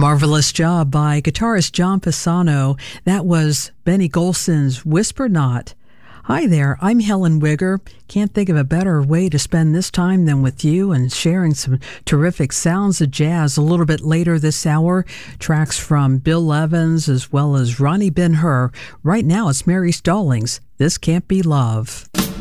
Marvelous job by guitarist John Pisano. That was Benny Golson's Whisper Not. Hi there, I'm Helen Wigger. Can't think of a better way to spend this time than with you and sharing some terrific sounds of jazz. A little bit later this hour, tracks from Bill Evans as well as Ronnie Ben-Hur. Right now it's Mary Stallings, This Can't Be Love.